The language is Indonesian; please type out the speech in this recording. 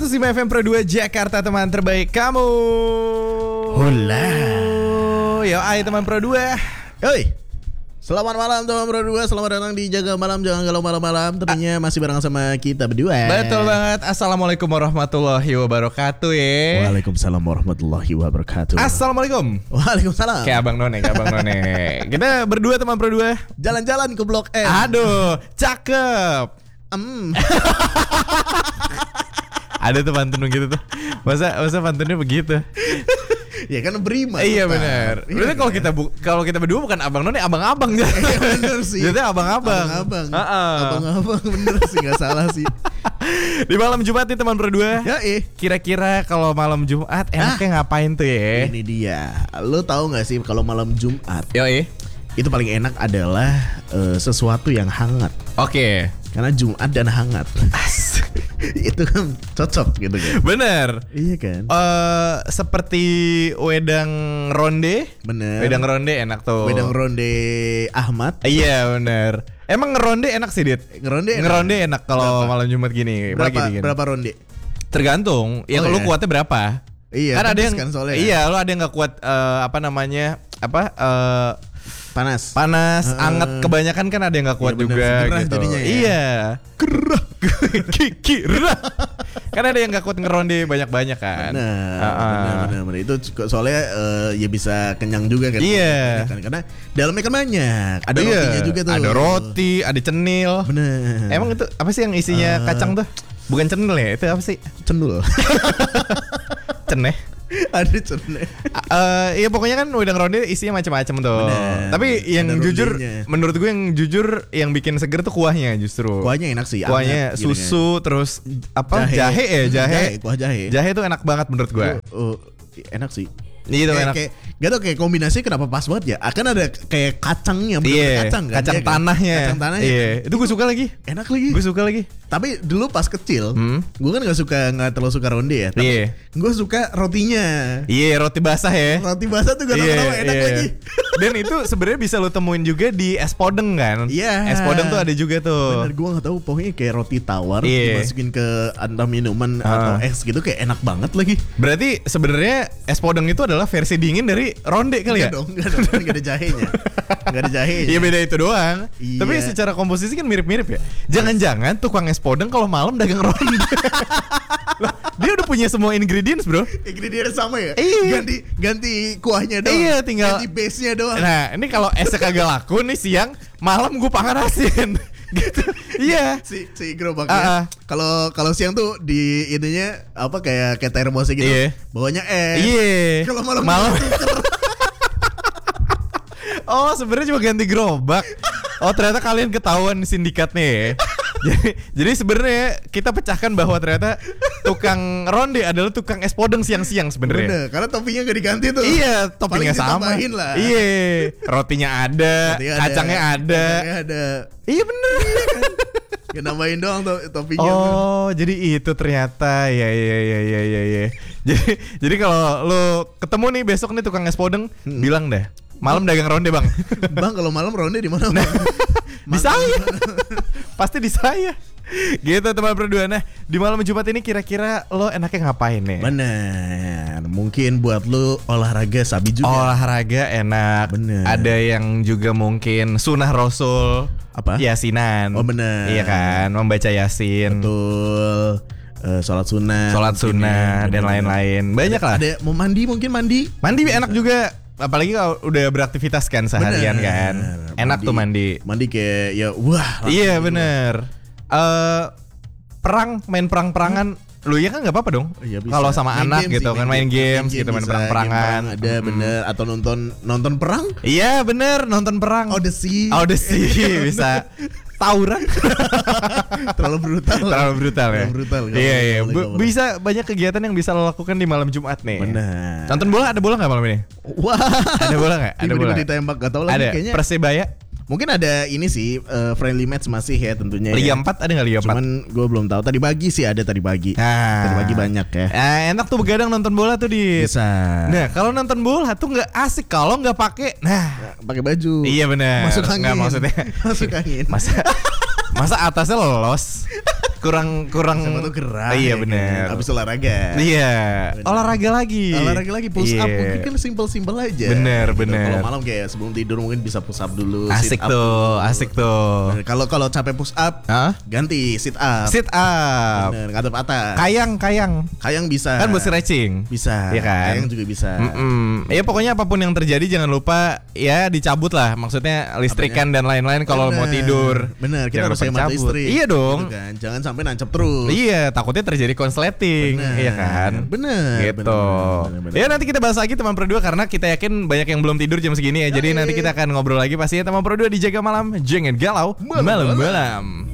105 FM Pro 2 Jakarta, teman terbaik kamu. Hola. Yo, ayo teman Pro 2. Yoi. Selamat malam teman Pro 2. Selamat datang di Jaga Malam Jangan Galau Malam-malam. Tentunya masih bareng sama kita berdua. Betul banget. Assalamualaikum warahmatullahi wabarakatuh ya. Waalaikumsalam warahmatullahi wabarakatuh. Assalamualaikum. Waalaikumsalam. Kayak Abang None. Kita berdua teman Pro 2 jalan-jalan ke Blok M. Aduh, cakep. Ada tuh pantun gitu tuh. Masa pantunnya begitu? Ya kan berima. Iya benar. Berarti kalau kita berdua bukan Abang None, abang-abang ya. Iya benar sih. Jadi abang-abang. Abang-abang bener sih, nggak salah sih. Di malam Jumat nih teman berdua. Ya Kira-kira kalau malam Jumat enaknya ngapain tuh ya? Ini dia. Lo tahu nggak sih kalau malam Jumat? Yoi. Itu paling enak adalah sesuatu yang hangat. Oke. Karena Jumat dan hangat. Itu kan cocok gitu kan. Bener. Iya kan. Seperti wedang ronde. Bener. Wedang ronde enak tuh. Wedang ronde Ahmad. Iya bener. Emang ngeronde enak sih, Dit? Ngeronde enak kalau malam Jumat gini. Berapa ronde? Tergantung. Ya kalau kuatnya berapa? Iya. Kan ada yang kan soalnya. Iya, lo ada yang nggak kuat panas, anget, kebanyakan kan ada yang nggak kuat bener, juga gerah gitu. Jadinya, ya? Iya. Gerah. Gerah. Kan ada yang nggak kuat ngeronde banyak-banyak kan. Benar. Itu soalnya ya bisa kenyang juga kan. Iya. Karena dalamnya kan banyak. Ada rotinya juga tuh. Ada roti, ada cenil. Bener. Emang itu apa sih yang isinya kacang tuh? Bukan cenil ya? Itu apa sih? Cendul. Ceneh. Ada ceneh. Iya pokoknya kan wedang ronde isinya macam-macam tuh. Bener. Tapi yang jujur menurut gue yang bikin seger tuh kuahnya justru. Kuahnya enak sih. Kuahnya anget, susu gitu. Terus apa? Jahe. Kuah jahe. Jahe tuh enak banget menurut gue. Enak sih. Itu enak. Gak tau kayak kombinasi kenapa pas banget ya. Akan ada kayak kacangnya. Kacang kan? Kacang tanahnya. Iya. Itu gue suka lagi. Enak lagi. Gue suka lagi. Tapi dulu pas kecil, gue kan gak terlalu suka ronde ya. Tapi gue suka rotinya. Iya, roti basah ya. Roti basah tuh gak tau kenapa enak lagi. Dan itu sebenarnya bisa lo temuin juga di es podeng kan. Iya. Es podeng tuh ada juga tuh. Bener, gue gak tahu pokoknya kayak roti tawar dimasukin ke antara minuman atau es gitu, kayak enak banget lagi. Berarti sebenarnya es podeng itu adalah versi dingin dari ronde kali ya? Enggak dong, gak ada jahenya. Gak ada jahenya. Iya beda itu doang. Iya. Tapi secara komposisi kan mirip-mirip ya. Jangan-jangan tukang es podeng kalau malam dagang ronde. Dia udah punya semua ingredients bro. Ingredients sama ya? Iya. Ganti kuahnya doang. Iya, tinggal ganti base-nya doang. Nah ini kalau esnya kagak laku nih siang, malam gue panganasin. Gitu. Iya. Si gerobaknya. Kalau siang tuh di ininya apa kayak termosnya gitu. Iya. Bawahnya es. Iya. Kalau malam. Oh sebenarnya cuma ganti gerobak. Oh ternyata kalian ketahuan sindikatnya ya. Jadi sebenarnya kita pecahkan bahwa ternyata tukang ronde adalah tukang es podeng siang-siang sebenarnya. Bener, karena toppingnya gak diganti tuh. Iya, toppingnya sama. Lah. Iya, rotinya ada, kacangnya ada. Iya bener. Gak nambahin doang toppingnya. Oh, jadi itu ternyata. Ya. Jadi kalau lo ketemu nih besok nih tukang es podeng, bilang deh. Malam dagang ronde bang. Bang kalau malam ronde di mana? Nah, di saya. Pasti di saya. Gitu teman berdua. Nah di malam Jumat ini kira-kira lo enaknya ngapain nih? Bener. Mungkin buat lo olahraga sabi juga. Olahraga enak. Bener. Ada yang juga mungkin sunnah Rasul. Apa? Yasinan. Oh bener. Iya kan, membaca Yasin. Betul. Sholat sunnah dan lain-lain. Banyak lah. Ada mau mandi enak juga. Apalagi kalau udah beraktivitas kan seharian kan. Enak tuh mandi. Mandi kayak ya wah. Iya bener. Main perang-perangan. Lu ya kan nggak apa-apa dong. Kalau sama main anak gitu kan main games gitu, main perang-perangan. Ada bener. Atau nonton perang? Iya bener, nonton perang. Odyssey bisa. Tawuran. Terlalu brutal ya. Iya. Bisa banyak kegiatan yang bisa lo lakukan di malam Jumat nih. Benar. Nonton bola, ada bola nggak malam ini? Wah. Ada bola nggak? Ada bola. Ditembak gak tau lagi kayaknya. Persebaya. Mungkin ada ini sih friendly match masih ya tentunya. Liga 4 ya. ada nggak Liga 4? Cuman gue belum tahu. Tadi pagi sih ada tadi pagi. Tadi pagi banyak ya. Enak tuh begadang nonton bola tuh di. Bisa. Nah kalau nonton bola tuh nggak asik kalau nggak pakai. Pakai baju. Iya benar. Masuk angin. Nggak maksudnya. Masuk angin. Masa atasnya lolos. Siapa tuh gerah. Iya ya kan? benar. Habis olahraga. Iya, Bener. olahraga lagi push up Iya. mungkin kan simpel-simpel aja. Bener, Gitu. bener. Kalau malam kayak sebelum tidur mungkin bisa push up dulu, Asik sit up tuh, dulu. asik tuh. Bener. Kalau capek push up, Hah? ganti sit up. Sit up. Bener, ngadep atas. Kayang bisa. kan buat stretching. Bisa. Iya kan? Kayang juga bisa. Ya pokoknya apapun yang terjadi jangan lupa ya dicabut lah. Maksudnya listrikan dan lain-lain kalau mau tidur. Bener, kita Jangan harus lupa hemat dicabut. listrik. Iya dong. Gitu kan. Jangan sampai nancep terus. Iya, takutnya terjadi konsleting. Bener. Iya kan? Bener. Gitu. Bener. Ya nanti kita bahas lagi teman Pro 2 karena kita yakin banyak yang belum tidur jam segini ya. Jadi nanti kita akan ngobrol lagi pastinya teman Pro 2 di Jaga Malam. Jangan galau malam-malam.